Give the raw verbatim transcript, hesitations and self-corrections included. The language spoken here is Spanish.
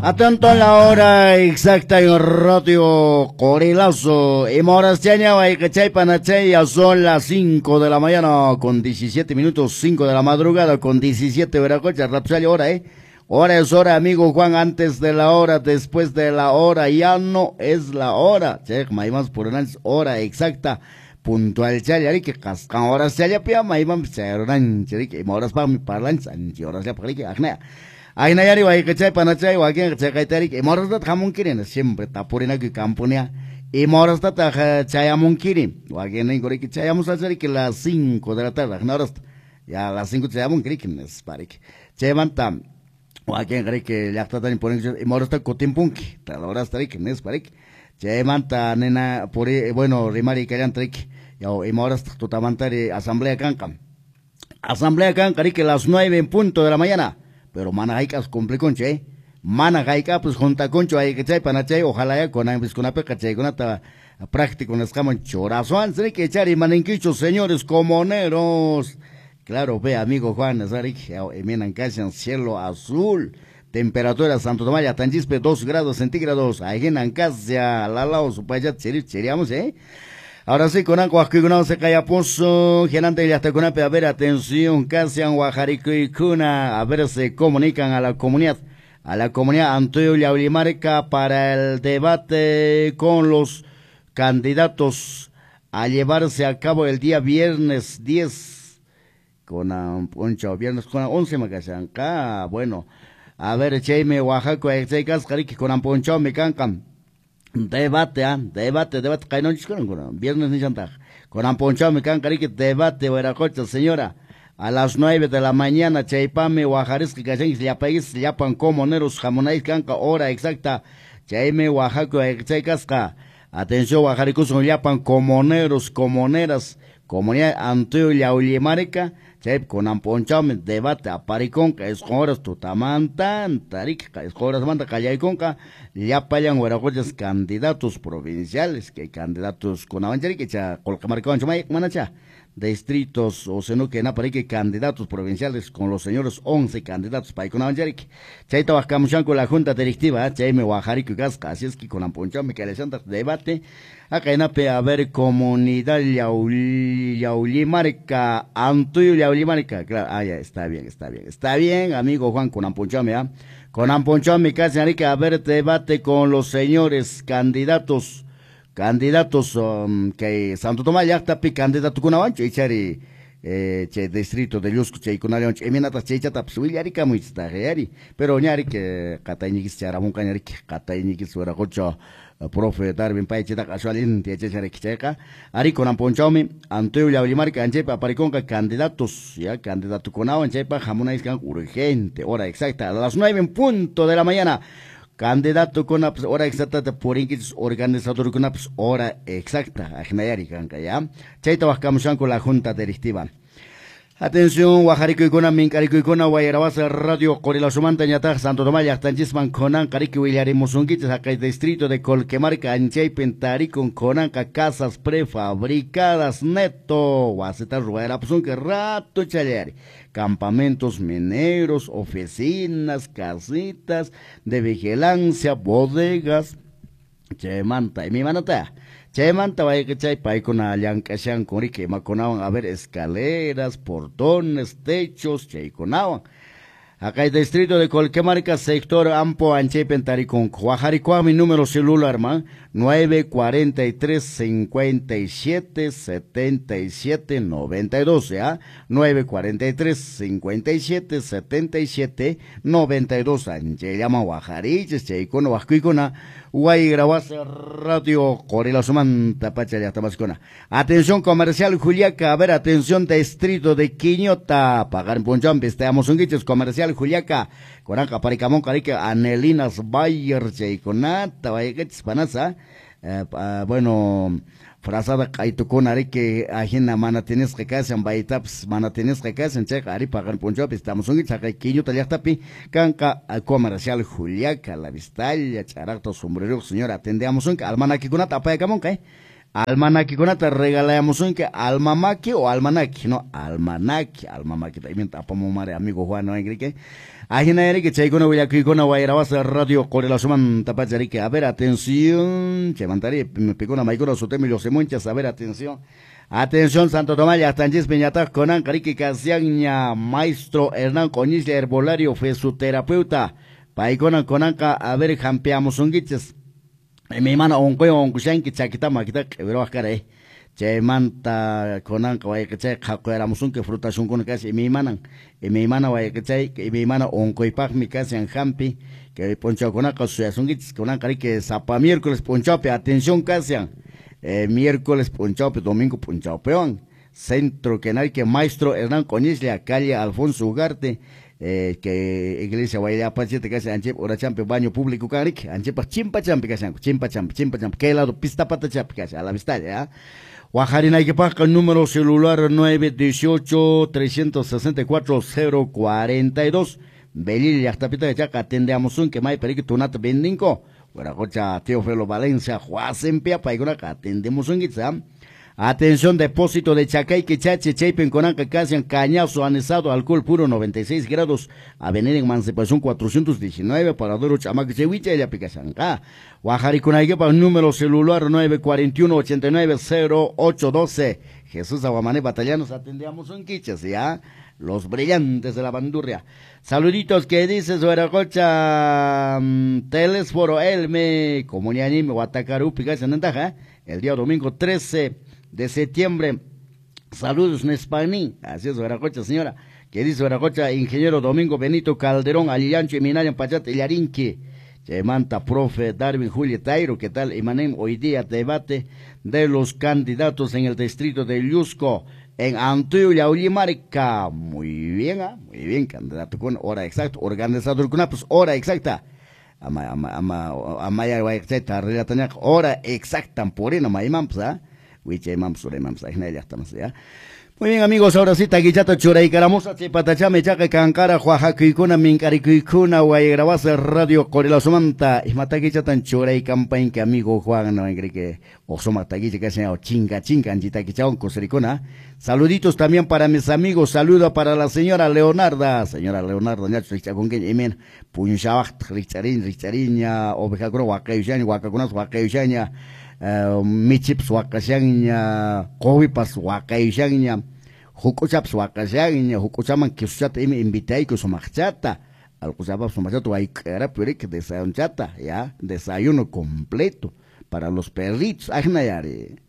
Atento a la hora exacta en Radio Corilazo. Y moras chaña y cachay panachay, ya son las cinco de la mañana con diecisiete minutos, cinco de la madrugada con diecisiete veracochas, rapsale hora, eh. Hora es hora, amigo Juan, antes de la hora, después de la hora, ya no es la hora. Che, más por una hora exacta. Puntual chayari que cascan horas chaya pia maimam charan chari que moras pa mi parlan san horas ya pali que agna agna yari wa que chay pana chay wa que chay kai tari que moras dat hamun kirin siempre tapurina que camponia y moras dat chayamun kirin wa que nei gori que chayamos chari que las cinco de la tarde agna horas ya las cinco chayamun kirin que es parik chayaman tam wa que gori que ya está tan ponen y moras ta cotimpunki tal horas tari que es parik chayaman ta nena por bueno rimari que ya trik y ahora tutamantari asamblea canca. Asamblea canca, que las nueve en punto de la mañana. Pero manajaikas cumple conche, eh. Manajaika, pues junta concho, hay que chay panachay, ojalá ya con ambis con apeca chay, con ata práctico, nos caman chorazo, antes que echar y manenquichos, señores comoneros. Claro, ve, amigo Juan, Nazarik, eminan casi en cielo azul. Temperatura Santo Tomás, Tangispe, dos grados centígrados. Ahí en Ancasia, la lao, su payat, seríamos, eh. Ahora sí, con agua que no se calla pozo, gerante y hasta con a ver, atención, casi en Guajarico y Cuna, a ver, se comunican a la comunidad, a la comunidad Antonio Yaulimarca para el debate con los candidatos a llevarse a cabo el día viernes diez, con un poncho, viernes con once, macachanca, bueno, a ver, Cheime, Oaxaca, Execas, Carique, con un poncho, me cancan. Debate, ah, debate, debate, cae noches con viernes ni chantaj. Con amponchado me can carique debate, hueracocha, señora. A las nueve de la mañana, chaipame, Oaxaresca, cachanguis, yapaís, yapan comoneros, jamonais, canca, hora exacta. Chaime, Oaxaca, execasca. Atención, Oaxaricos, yapan comoneros, comoneras, comunidad Antonio Yaulimarca. Con amponchado me debate a pariconca, es horas tutamantan, tarik, es horas manda callayconca, ya payan hueracoches candidatos provinciales, que candidatos con avanchari, que cha colcamarcón, chamay, manacha, distritos, o seno que na parique candidatos provinciales, con los señores once candidatos para con avanchari, chaita bajcamuchan con la junta directiva, chaime Oaxarico y Gasca, así es que con amponchado me que debate, acá en ape a ver comunidad Yaulimarca, Antonio Yaulimarca, claro, ah, ya, está bien, está bien, está bien, amigo Juan, con Amponchame, ¿ah? Con Amponchame, casi, Arica, a ver debate con los señores candidatos, candidatos, um, que Santo Tomás ya está pi candidato con avancho, y chari, eh, che distrito de Yusco, che con León, eminata che chata psuil, Arica, muy está, Ari, pero ñari que Catañiquis, Charamón, Cañari, Catañiquis, fuera cocho, profe Darwin Paicheta Casualin, Tiachare Kicheca, Ari con Amponchaume, Antonio Yaulimarca, Anchepa, Pariconca, candidatos, ya, candidato con agua, Anchepa, Jamonaiscan, urgente, hora exacta, a las nueve en punto de la mañana, candidato con apps, hora exacta, de Porinquis, organizador con apps, hora exacta, Agnayari, Canca, ya, Chaita Vascamuchan con la junta directiva. Atención, Guajarico y Cona, Mincarico y Cona, Guayarabasa, Radio Corilazo Montañata, Santo Tomás, Tanchisman, Conan, Carico, Villari, Musunquites, acá el distrito de Colquemarca, Anchay, Pentarico, Conanca, casas prefabricadas, neto, Guaceta, Ruera, Puzunque, Rato, Chayari, campamentos mineros, oficinas, casitas de vigilancia, bodegas, Chemanta, y mi manata. Chemanta vaya que chay pay con aliancashan con que maconaban a ver escaleras, portones, techos, chay conaban. Acá el distrito de Colquemarca, sector Ampo, Anche, Pentaricón, Guajaricua, mi número celular, man, nueve cuarenta y tres, cincuenta y siete, setenta y siete, noventa y dos, ¿ya? nueve cuarenta y tres, cincuenta y siete, setenta y siete, noventa y dos, Anche, llama Guajariches, Chaycono, Huascuicona, Guay, grabase Radio Corilazo Manta, Pacha, ya estamos con. Atención comercial, Juliaca, a ver, atención, distrito de Quiñota, pagar en Ponchón, vesteamos un guiches comercial, Juliaca, Conaca, Paricamón, Carica, Anelinas, Bayer, Chayconata, vaya que panasa, eh, uh, bueno, frazada, Kaitucon, Arique, Ajena, Manatines, que casan, Baitaps, Manatines, que casan, Checa, Ari, pagar en Ponchón, estamos un guiches, Quiñota, ya está pi, Canca, comercial, Juliaca, La Vistalla, Characto, Sombrero, señora, atendemos un, Almana, que con una tapa de Camón, ¿eh? almanaki kunata regalamos un que almamaki o almanaki, no, almanaki, almamaki, también tapamos mare amigo Juan, no hay que. Ajina eri que chaikona voy a kikona voy a grabar radio con la suman tapachari que a ver atención, che mantari me picó una maicona su tema y los semonchas, a ver atención. Atención Santo Tomás ya están Peñatas Conan Cariqui Casiaña maestro Hernán Coñiz herbolario fue su terapeuta. Paikona Conanca a ver jampeamos un guiches. Mi mano un cuello un cuchán que chaquita maquita que veo a cara eh. Che manta Conanca vaya que che jacuéramos un que frutas un con casi mi manan. Y mi mano vaya que che y mi mano un coipac mi casi en jampi que poncho Conanca su un guiches Conan Cariqui zapa miércoles ponchope atención casian. Eh, miércoles punchaupe, domingo punchaupeón, centro que nadie que maestro Hernán Coñislia, calle Alfonso Ugarte, eh, que iglesia Guayá Pachete, que hace Anchep, ora champe, baño público, caric, Anchepa, chimpa champe, que hace, chimpa champe, chimpa champe, que lado pista pata champe, que hace, a la vista, ya. Guajarina y que paga número celular nueve dieciocho, trescientos sesenta y cuatro, cero cuarenta y dos, Belil y hasta pita de chaca, atendemos un que mai perique tunata bendinco. Guaracocha, Teófilo Valencia, Juazempia, Paigona, atendemos un guitza. Atención, depósito de Chacay, Quichache, Chaipen, Conanca, Casian, Cañazo, anesado, alcohol puro, noventa y seis grados, avenida en Emancipación cuatrocientos diecinueve, Paradero Chamac, Chehuicha, y aplicación acá. Guajariconaiquepa, número celular nueve cuarenta y uno, ochenta y nueve, cero ocho doce. Jesús Aguamané, Batallanos, atendemos un quiches, ¿ya? Los brillantes de la bandurria. Saluditos que dices, Hueracocha, um, Telesforo, Elme, Comunianime, Guatacaru, Picacha, Nentaja, el día domingo trece de septiembre. Saludos, Nespaní, así es, Hueracocha, señora. Que dice Hueracocha, ingeniero Domingo Benito Calderón, Alillancho, Minayan, Pachate, Yarinque. Chemanta, profe Darwin Julio Tairo, ¿qué tal? Imanem, hoy día debate de los candidatos en el distrito de Yusco. En Antuya, Ulimarca, muy bien, ¿ah? Muy bien, candidato con hora exacta, organizador con pues hora exacta. Ama, ama, ama, amaya, wa exacta, relatanya, hora exacta, por ahí no me imams, ¿ah? Wiche imams, ore imams, ahí no ya estamos, ¿ya? Muy bien, amigos, ahora sí, taguichata, churay, caramosa, chipatachame, chaca, cancara, huajacuicuna, mincaricuicuna, guaygrabasa, radio, corela, somanta, y mataguichatan, churay, campaña, que amigo Juan, no, en que, o somataguicha, que se chinga, chinga, anchitaquichaon, cosericona. Saluditos también para mis amigos, saludo para la señora Leonarda, señora Leonarda, Nacho, Richagón, que emen, Puñshabacht, Richarín, Richariña, Oveja Gro, Huacayuchaña, Huacacunas, Huacayuchaña, Uh, michips wakashaña, kowipas wakayushaña, hukuchaps wakashaña, hukuchaman kisuchata imi invitay kusumachata, al kuchapas sumachata waikera purik desayunchata, ya, desayuno completo para los perritos, ajnayari.